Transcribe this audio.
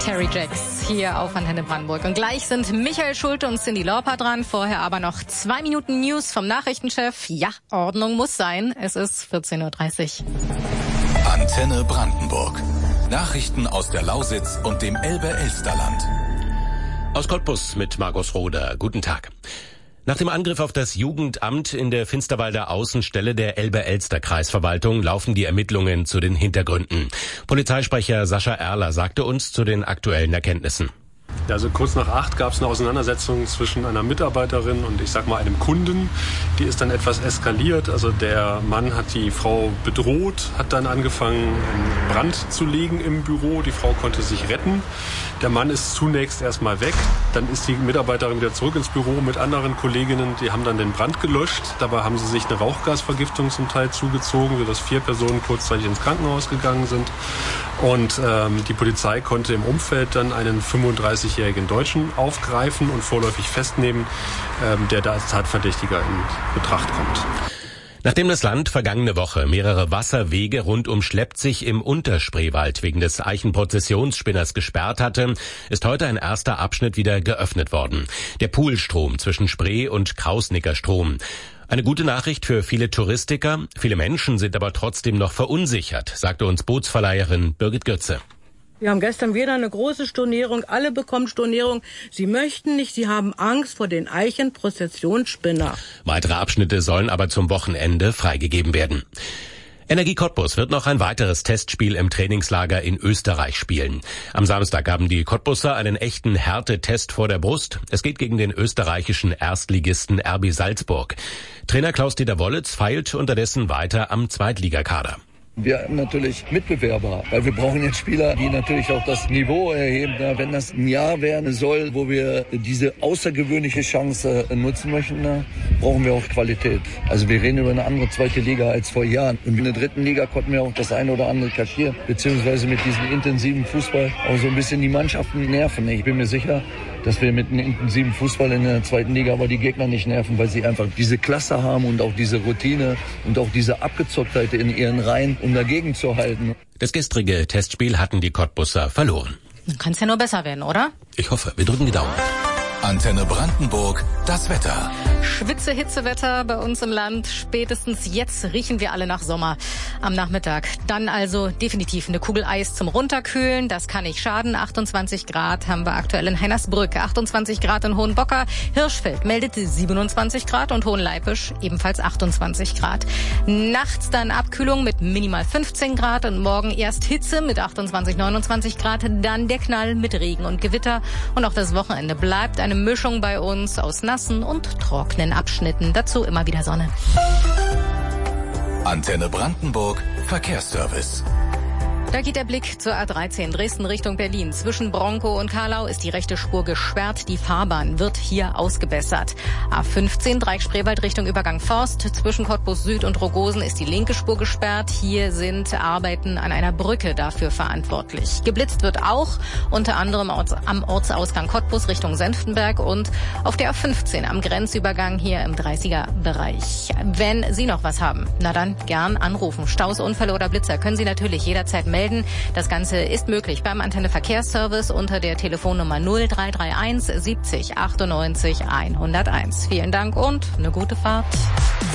Terry Jacks hier auf Antenne Brandenburg. Und gleich sind Michael Schulte und Cindy Lauper dran. Vorher aber noch 2 Minuten News vom Nachrichtenchef. Ja, Ordnung muss sein. Es ist 14.30 Uhr. Antenne Brandenburg. Nachrichten aus der Lausitz und dem Elbe-Elsterland. Aus Cottbus mit Markus Roder. Guten Tag. Nach dem Angriff auf das Jugendamt in der Finsterwalder Außenstelle der Elbe-Elster-Kreisverwaltung laufen die Ermittlungen zu den Hintergründen. Polizeisprecher Sascha Erler sagte uns zu den aktuellen Erkenntnissen. Also kurz nach 8 gab es eine Auseinandersetzung zwischen einer Mitarbeiterin und einem Kunden. Die ist dann etwas eskaliert. Also der Mann hat die Frau bedroht, hat dann angefangen, einen Brand zu legen im Büro. Die Frau konnte sich retten. Der Mann ist zunächst erstmal weg. Dann ist die Mitarbeiterin wieder zurück ins Büro mit anderen Kolleginnen. Die haben dann den Brand gelöscht. Dabei haben sie sich eine Rauchgasvergiftung zum Teil zugezogen, sodass 4 Personen kurzzeitig ins Krankenhaus gegangen sind. Und die Polizei konnte im Umfeld dann einen 35-jährigen Deutschen aufgreifen und vorläufig festnehmen, der da als Tatverdächtiger in Betracht kommt. Nachdem das Land vergangene Woche mehrere Wasserwege rund um Schleppzig im Unterspreewald wegen des Eichenprozessionsspinners gesperrt hatte, ist heute ein erster Abschnitt wieder geöffnet worden. Der Poolstrom zwischen Spree und Krausnickerstrom. Eine gute Nachricht für viele Touristiker. Viele Menschen sind aber trotzdem noch verunsichert, sagte uns Bootsverleiherin Birgit Götze. Wir haben gestern wieder eine große Stornierung. Alle bekommen Stornierung. Sie möchten nicht, sie haben Angst vor den Eichenprozessionsspinner. Weitere Abschnitte sollen aber zum Wochenende freigegeben werden. Energie Cottbus wird noch ein weiteres Testspiel im Trainingslager in Österreich spielen. Am Samstag haben die Cottbusser einen echten Härtetest vor der Brust. Es geht gegen den österreichischen Erstligisten RB Salzburg. Trainer Klaus-Dieter Wollitz feilt unterdessen weiter am Zweitligakader. Wir haben natürlich Mitbewerber, weil wir brauchen jetzt Spieler, die natürlich auch das Niveau erheben. Wenn das ein Jahr werden soll, wo wir diese außergewöhnliche Chance nutzen möchten, brauchen wir auch Qualität. Also wir reden über eine andere zweite Liga als vor Jahren. Und in der dritten Liga konnten wir auch das eine oder andere kaschieren, beziehungsweise mit diesem intensiven Fußball auch so ein bisschen die Mannschaften nerven. Ich bin mir sicher, dass wir mit einem intensiven Fußball in der zweiten Liga aber die Gegner nicht nerven, weil sie einfach diese Klasse haben und auch diese Routine und auch diese Abgezocktheit in ihren Reihen, um dagegen zu halten. Das gestrige Testspiel hatten die Cottbusser verloren. Dann kann es ja nur besser werden, oder? Ich hoffe, wir drücken die Daumen. Antenne Brandenburg, das Wetter. Hitzewetter bei uns im Land. Spätestens jetzt riechen wir alle nach Sommer am Nachmittag. Dann also definitiv eine Kugel Eis zum Runterkühlen. Das kann nicht schaden. 28 Grad haben wir aktuell in Heinersbrück, 28 Grad in Hohenbocker. Hirschfeld meldet 27 Grad und Hohenleipisch ebenfalls 28 Grad. Nachts dann Abkühlung mit minimal 15 Grad und morgen erst Hitze mit 28, 29 Grad. Dann der Knall mit Regen und Gewitter. Und auch das Wochenende bleibt eine Mischung bei uns aus nassen und trockenen Abschnitten. Dazu immer wieder Sonne. Antenne Brandenburg, Verkehrsservice. Da geht der Blick zur A13 Dresden Richtung Berlin. Zwischen Bronkow und Karlau ist die rechte Spur gesperrt. Die Fahrbahn wird hier ausgebessert. A15 Dreieck-Spreewald Richtung Übergang Forst. Zwischen Cottbus Süd und Rogosen ist die linke Spur gesperrt. Hier sind Arbeiten an einer Brücke dafür verantwortlich. Geblitzt wird auch unter anderem am Ortsausgang Cottbus Richtung Senftenberg und auf der A15 am Grenzübergang hier im 30er-Bereich. Wenn Sie noch was haben, na dann gern anrufen. Staus, Unfälle oder Blitzer können Sie natürlich jederzeit melden. Das Ganze ist möglich beim Antenne Verkehrsservice unter der Telefonnummer 0331 70 98 101. Vielen Dank und eine gute Fahrt.